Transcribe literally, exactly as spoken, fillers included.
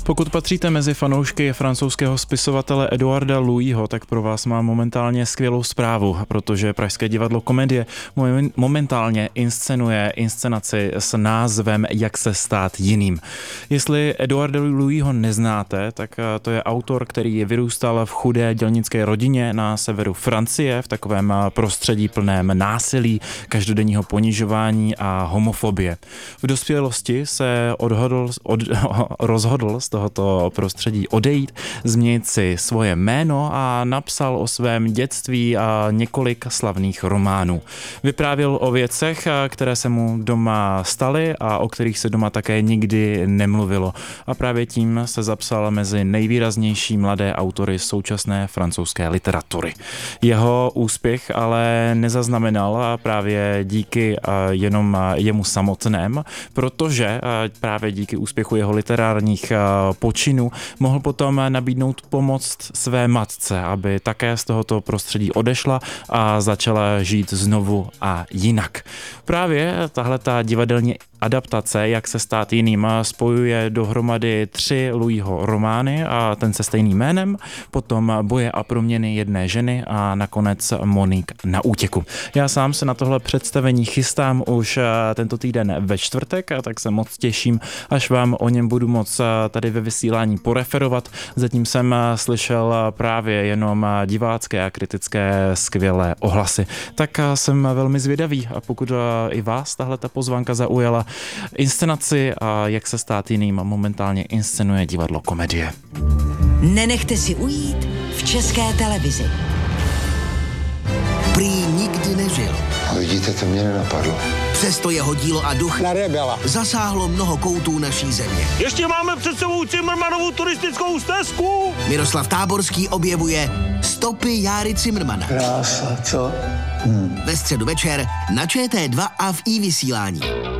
Pokud patříte mezi fanoušky francouzského spisovatele Edouarda Louisho, tak pro vás mám momentálně skvělou zprávu, protože Pražské divadlo Komedie momentálně inscenuje inscenaci s názvem Jak se stát jiným. Jestli Edouarda Louisho neznáte, tak to je autor, který vyrůstal v chudé dělnické rodině na severu Francie, v takovém prostředí plném násilí, každodenního ponižování a homofobie. V dospělosti se odhodl, od, rozhodl z tohoto prostředí odejít, změnit si svoje jméno a napsal o svém dětství a několik slavných románů. Vyprávěl o věcech, které se mu doma staly a o kterých se doma také nikdy nemluvilo. A právě tím se zapsal mezi nejvýraznější mladé autory současné francouzské literatury. Jeho úspěch ale nezaznamenal právě díky jenom jemu samotném, protože právě díky úspěchu jeho literárních počinů mohl potom nabídnout pomoc své matce, aby také z tohoto prostředí odešla a začala žít znovu a jinak. Právě tahleta divadelní adaptace Jak se stát jiným spojuje dohromady tři Louisho romány a ten se stejným jménem, potom Boje a proměny jedné ženy a nakonec Monique na útěku. Já sám se na tohle představení chystám už tento týden ve čtvrtek, a tak se moc těším, až vám o něm budu moc tady ve vysílání poreferovat. Zatím jsem slyšel právě jenom divácké a kritické skvělé ohlasy. Tak jsem velmi zvědavý, a pokud i vás tahle ta pozvánka zaujala, inscenaci a Jak se stát jiným momentálně inscenuje divadlo Komedie. Nenechte si ujít v České televizi. Prý nikdy nežil. Vidíte, to mě nenapadlo. Přesto jeho dílo a duch Na rebela. zasáhlo mnoho koutů naší země. Ještě máme před sebou Cimrmanovou turistickou stezku. Miroslav Táborský objevuje Stopy Járy Cimrmana. Krása, co? Hmm. Ve středu večer na Č T dva a v iVysílání.